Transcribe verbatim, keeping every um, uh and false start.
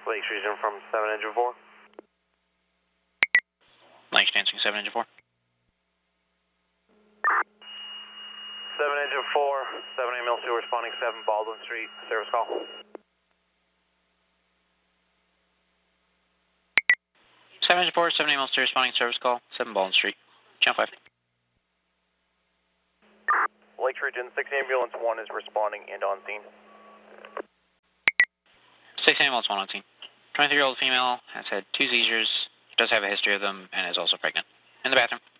Lakes Region from seven Engine four. Lakes dancing seven Engine four. seven Engine four, seven A Mill two responding seven Baldwin Street, service call. seven Engine four, seven A Mill two responding service call, seven Baldwin Street, channel five. Lakes Region six Ambulance one is responding and on scene. six Ambulance one on scene. twenty-three-year-old female has had two seizures, does have a history of them, and is also pregnant. In the bathroom.